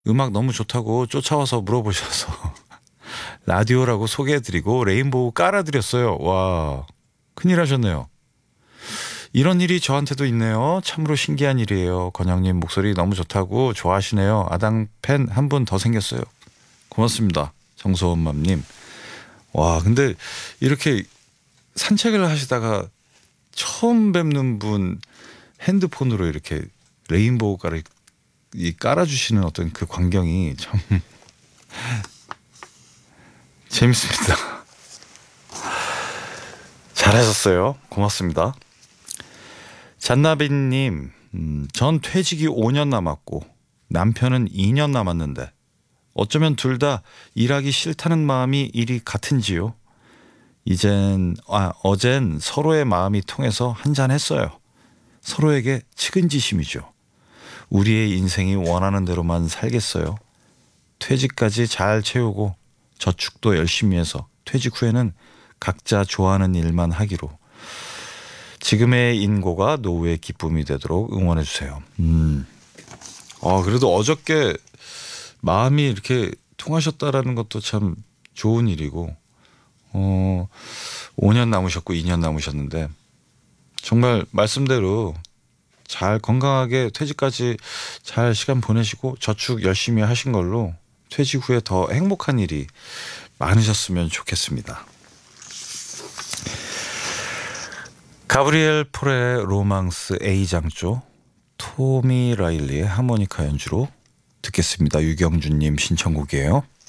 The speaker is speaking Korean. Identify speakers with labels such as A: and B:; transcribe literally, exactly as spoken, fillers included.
A: 음악 너무 좋다고 쫓아와서 물어보셔서 라디오라고 소개해드리고 레인보우 깔아드렸어요. 와, 큰일 하셨네요. 이런 일이 저한테도 있네요. 참으로 신기한 일이에요. 건영님 목소리 너무 좋다고 좋아하시네요. 아당 팬 한 분 더 생겼어요. 고맙습니다. 정소원맘님. 와, 근데 이렇게 산책을 하시다가 처음 뵙는 분 핸드폰으로 이렇게 레인보우 깔을 이 깔아주시는 어떤 그 광경이 참 재밌습니다. 잘하셨어요. 고맙습니다. 잔나비님, 음, 전 퇴직이 오 년 남았고 남편은 이 년 남았는데 어쩌면 둘 다 일하기 싫다는 마음이 일이 같은지요. 이젠 아 어젠 서로의 마음이 통해서 한잔 했어요. 서로에게 측은지심이죠. 우리의 인생이 원하는 대로만 살겠어요. 퇴직까지 잘 채우고 저축도 열심히 해서 퇴직 후에는 각자 좋아하는 일만 하기로. 지금의 인고가 노후의 기쁨이 되도록 응원해 주세요. 음. 아, 그래도 어저께 마음이 이렇게 통하셨다라는 것도 참 좋은 일이고, 어, 오 년 남으셨고 이 년 남으셨는데 정말 말씀대로 잘 건강하게 퇴직까지 잘 시간 보내시고 저축 열심히 하신 걸로 퇴직 후에 더 행복한 일이 많으셨으면 좋겠습니다. 가브리엘 폴의 로망스 A장조, 토미 라일리의 하모니카 연주로 듣겠습니다. 유경준님 신청곡이에요.